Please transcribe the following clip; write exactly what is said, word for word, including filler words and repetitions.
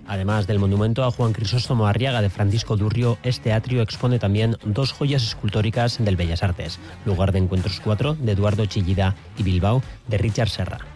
Además del monumento a Juan Crisóstomo Arriaga de Francisco Durrio, este atrio expone también dos joyas escultóricas del Bellas Artes, Lugar de Encuentros cuatro de Eduardo Chillida y Bilbao de Richard Serra.